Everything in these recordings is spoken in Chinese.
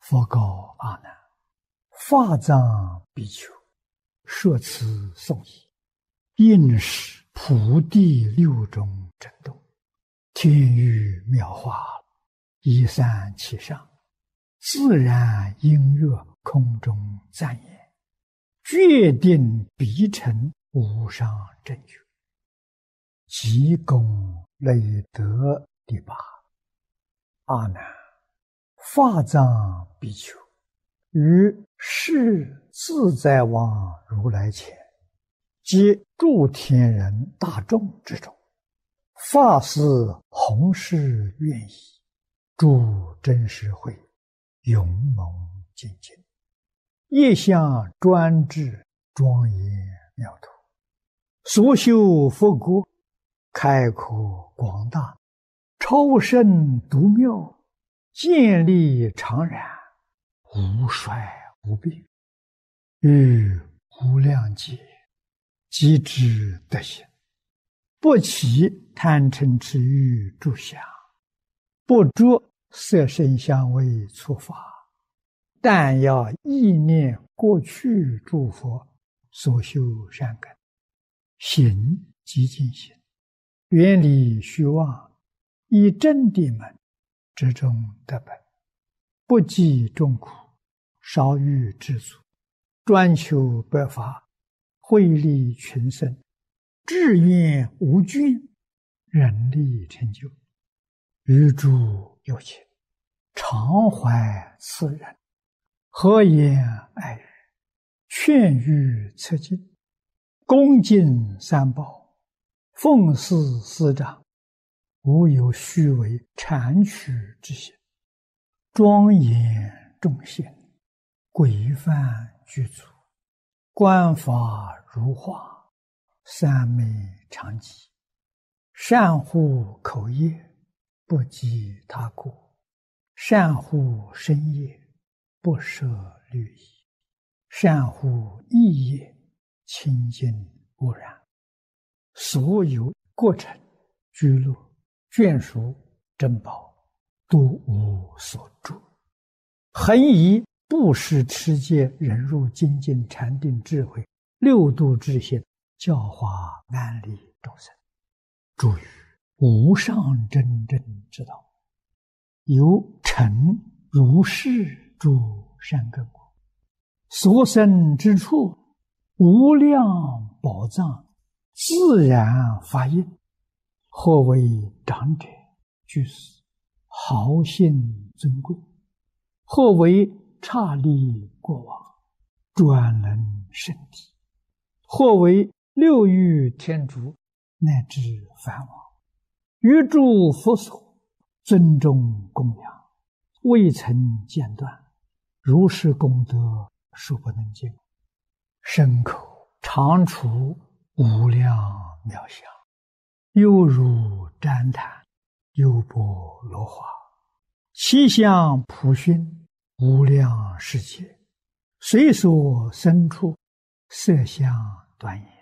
佛告阿难：法藏比丘，说此颂已，应是菩提六种震动，天雨妙化，一散其上，自然音乐空中赞言，决定必成无上正觉。即功累德第八。阿难，法藏比丘于世自在王如来前，及诸天人大众之中，发誓弘誓愿意，诸真实会勇猛精进，业相专制，庄严妙土，所修佛国开阔广大，超胜独妙，建立常然，无衰无病，于无量劫即知德行，不起贪嗔痴欲诸相，不着色声香味触法，但要意念过去诸佛所修善根，行即净行，远离虚妄，以真谛门之中得本，不计众苦，少欲知足，专求百法，惠利群生，志愿无倦，人力成就，于诸有情，常怀慈仁，和颜爱语，劝喻策进，恭敬三宝，奉事师长，无有虚伪谄曲之心，庄严众贤，规范具足，观法如画，三昧常寂，善护口业，不及他过，善护身业，不舍律仪，善护意业，清净无染，所有过程居乐眷属珍宝，都无所住，恒以布施持戒忍辱精进禅定智慧六度智行教化安利众生，诸于无上真正之道，由成如是诸善根果，所生之处无量宝藏自然发应，或为长者居士，豪信尊贵，或为刹利过往，专能圣体，或为六欲天竺，乃至梵王，于诸佛所尊重供养，未曾间断，如是功德数不能尽，身口常处无量妙相，犹如旃檀，优波罗花，其相普熏，无量世界，随所生处，色相端严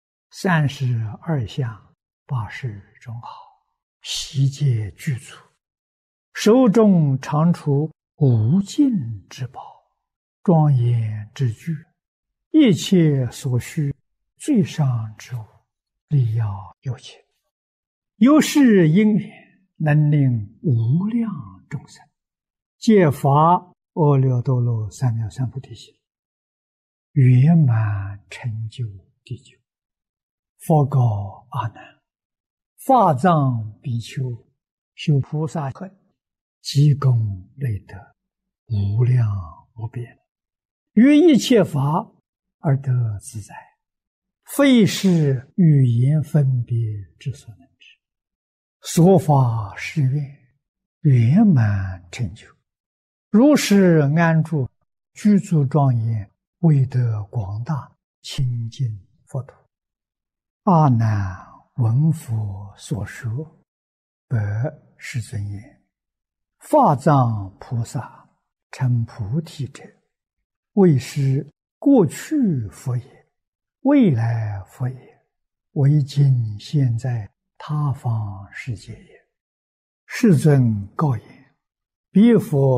，32相80种好，悉皆具足，手中常处无尽之宝，庄严之具，一切所需最上之物，力要有情，由是因缘，能令无量众生皆发阿耨多罗三藐三菩提心，圆满成就地久。佛告阿难：法藏比丘修菩萨恨，积功累德，无量无边，于一切法而得自在，非是语言分别之所能知，所发誓愿，圆满成就，如是安住，居住庄严，为得广大清净佛土。阿难闻佛所说，白世尊言：法藏菩萨成菩提者，为是过去佛也，未来佛也，为今现在他方世界也。世尊告言：彼佛